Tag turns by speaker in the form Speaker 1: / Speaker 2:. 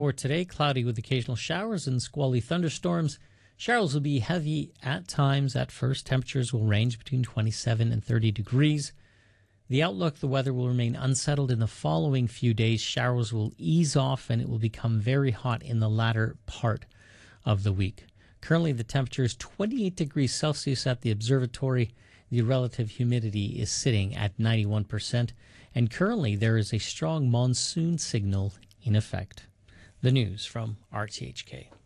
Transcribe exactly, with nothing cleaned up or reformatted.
Speaker 1: For today, cloudy with occasional showers and squally thunderstorms. Showers will be heavy at times at first. Temperatures will range between twenty-seven and thirty degrees. The outlook, the weather will remain unsettled in the following few days. Showers will ease off and it will become very hot in the latter part of the week. Currently, the temperature is twenty-eight degrees Celsius at the observatory. The relative humidity is sitting at ninety-one percent. And currently, there is a strong monsoon signal in effect. The news from R T H K.